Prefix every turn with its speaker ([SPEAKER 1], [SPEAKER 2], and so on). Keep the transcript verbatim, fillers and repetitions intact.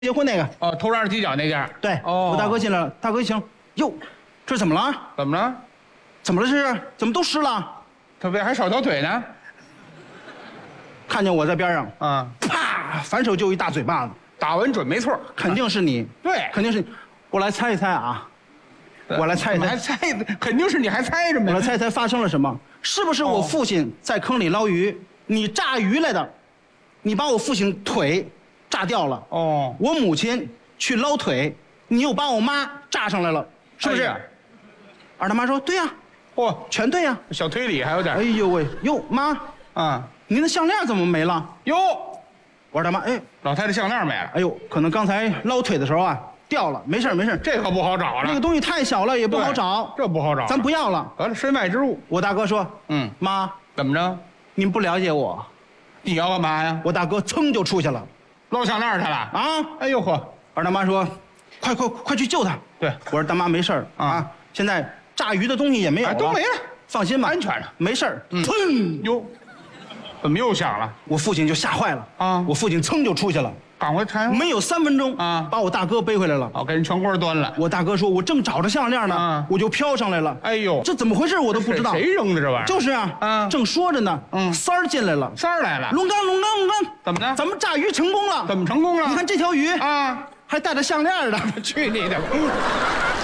[SPEAKER 1] 结婚那个。
[SPEAKER 2] 哦，头上犄角那件。
[SPEAKER 1] 对，
[SPEAKER 2] 哦，
[SPEAKER 1] 我大哥进来了，大哥一听，哟，这怎么了？
[SPEAKER 2] 怎么了？
[SPEAKER 1] 怎么了？这是怎么都湿了？
[SPEAKER 2] 他不还少条腿呢？
[SPEAKER 1] 看见我在边上，
[SPEAKER 2] 啊，
[SPEAKER 1] 啪，反手就一大嘴巴子，
[SPEAKER 2] 打稳准没错，
[SPEAKER 1] 肯定是你，
[SPEAKER 2] 对，
[SPEAKER 1] 肯定是你。我来猜一猜啊，我来猜一猜，
[SPEAKER 2] 还猜，肯定是你还猜什么呀？
[SPEAKER 1] 我来猜一猜发生了什么？是不是我父亲在坑里捞鱼，你炸鱼来的？你把我父亲腿炸掉了。
[SPEAKER 2] 哦，
[SPEAKER 1] 我母亲去捞腿，你又把我妈炸上来了，是不是？
[SPEAKER 2] 哎呀
[SPEAKER 1] 二大妈说：“对呀、
[SPEAKER 2] 嚯，
[SPEAKER 1] 全对呀、
[SPEAKER 2] 小推理还有点
[SPEAKER 1] 哎呦喂，哟妈，
[SPEAKER 2] 啊，
[SPEAKER 1] 您的项链怎么没了？
[SPEAKER 2] 哟，
[SPEAKER 1] 我二大妈，哎，
[SPEAKER 2] 老太太项链没了，
[SPEAKER 1] 哎呦，可能刚才捞腿的时候啊掉了，没事儿没事儿，
[SPEAKER 2] 这可不好找了。
[SPEAKER 1] 那个东西太小了，也不好找，
[SPEAKER 2] 这不好找，
[SPEAKER 1] 咱不要了。
[SPEAKER 2] 得了，身外之物。
[SPEAKER 1] 我大哥说，
[SPEAKER 2] 嗯，
[SPEAKER 1] 妈，
[SPEAKER 2] 怎么着？
[SPEAKER 1] 您不了解我。
[SPEAKER 2] 你要干嘛呀？
[SPEAKER 1] 我大哥噌就出去了，
[SPEAKER 2] 捞项链去了
[SPEAKER 1] 啊！
[SPEAKER 2] 哎呦呵，
[SPEAKER 1] 二大妈说，快快快去救他。
[SPEAKER 2] 对，
[SPEAKER 1] 我说大妈没事儿
[SPEAKER 2] 啊
[SPEAKER 1] 啊，现在炸鱼的东西也没有了，
[SPEAKER 2] 哎都没了，
[SPEAKER 1] 放心吧，
[SPEAKER 2] 安全了，
[SPEAKER 1] 没事儿。
[SPEAKER 2] 嗯
[SPEAKER 1] 噌，
[SPEAKER 2] 哟，怎么又响了？
[SPEAKER 1] 我父亲就吓坏了
[SPEAKER 2] 啊
[SPEAKER 1] 我父亲噌就出去了，
[SPEAKER 2] 赶快拆。
[SPEAKER 1] 没有三分钟
[SPEAKER 2] 啊
[SPEAKER 1] 把我大哥背回来了。
[SPEAKER 2] 哦，给人全锅端了。
[SPEAKER 1] 我大哥说，我正找着项链呢，
[SPEAKER 2] 啊
[SPEAKER 1] 我就飘上来了。
[SPEAKER 2] 哎呦，
[SPEAKER 1] 这怎么回事？我都不知道。
[SPEAKER 2] 谁扔的这玩意儿？
[SPEAKER 1] 就是啊，
[SPEAKER 2] 啊
[SPEAKER 1] 正说着呢，
[SPEAKER 2] 嗯
[SPEAKER 1] 三儿进来了，
[SPEAKER 2] 三儿来了。
[SPEAKER 1] 龙刚，龙刚，龙刚，
[SPEAKER 2] 怎么的？
[SPEAKER 1] 咱们炸鱼成功了。
[SPEAKER 2] 怎么成功了？
[SPEAKER 1] 你看这条鱼
[SPEAKER 2] 啊，
[SPEAKER 1] 还带着项链的。
[SPEAKER 2] 去你的！